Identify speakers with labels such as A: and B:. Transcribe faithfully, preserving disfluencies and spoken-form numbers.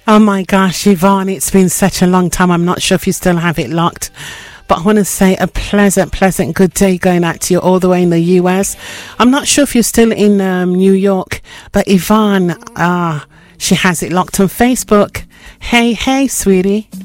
A: Oh my gosh, Yvonne, it's been such a long time. I'm not sure if you still have it locked. But I want to say a pleasant, pleasant good day going out to you all the way in the U S. I'm not sure if you're still in um, New York, but Yvonne, ah, she has it locked on Facebook. Hey, hey, sweetie.